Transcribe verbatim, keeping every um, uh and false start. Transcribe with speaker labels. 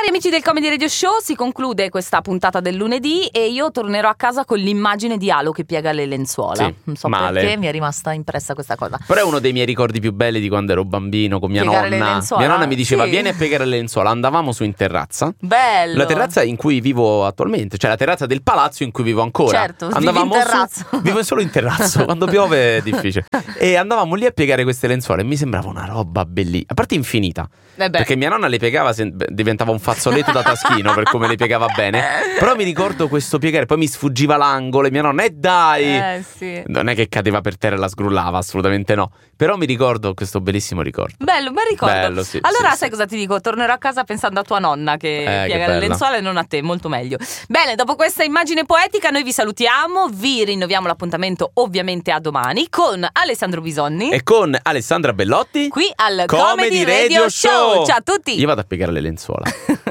Speaker 1: Cari amici del Comedy Radio Show, si conclude questa puntata del lunedì e io tornerò a casa con l'immagine di Alo che piega le lenzuola.
Speaker 2: Sì,
Speaker 1: non so
Speaker 2: male.
Speaker 1: perché mi è rimasta impressa questa cosa.
Speaker 2: Però è uno dei miei ricordi più belli di quando ero bambino con mia
Speaker 1: Piegare le
Speaker 2: nonna.
Speaker 1: lenzuola?
Speaker 2: Mia nonna mi diceva
Speaker 1: Sì.
Speaker 2: vieni a piegare le lenzuola. Andavamo su in terrazza.
Speaker 1: Bello.
Speaker 2: La terrazza in cui vivo attualmente, cioè la terrazza del palazzo in cui vivo ancora.
Speaker 1: Certo,
Speaker 2: andavamo
Speaker 1: vivi in terrazzo.
Speaker 2: Su, vivo solo in terrazzo, quando piove è difficile. E andavamo lì a piegare queste lenzuola e mi sembrava una roba bellissima, a parte infinita.
Speaker 1: Eh beh.
Speaker 2: Perché mia nonna le piegava, se- diventava un fazzoletto da taschino per come le piegava bene. Però mi ricordo questo piegare, poi mi sfuggiva l'angolo e mia nonna, e dai!
Speaker 1: Eh sì.
Speaker 2: Non è che cadeva per terra e la sgrullava, assolutamente no. Però mi ricordo questo bellissimo ricordo.
Speaker 1: Bello, bel ricordo.
Speaker 2: Bello, sì,
Speaker 1: allora
Speaker 2: sì,
Speaker 1: sai
Speaker 2: sì.
Speaker 1: cosa ti dico? Tornerò a casa pensando a tua nonna che
Speaker 2: Eh, che
Speaker 1: piega le
Speaker 2: bella.
Speaker 1: lenzuola e non a te, molto meglio. Bene, dopo questa immagine poetica noi vi salutiamo, vi rinnoviamo l'appuntamento ovviamente a domani con Alessandro Bisonni
Speaker 2: E con Alessandra Bellotti
Speaker 1: qui al
Speaker 2: Comedy
Speaker 1: Comedy Radio
Speaker 2: Radio
Speaker 1: Show.
Speaker 2: Show.
Speaker 1: Ciao a tutti.
Speaker 2: Io vado a piegare le lenzuola.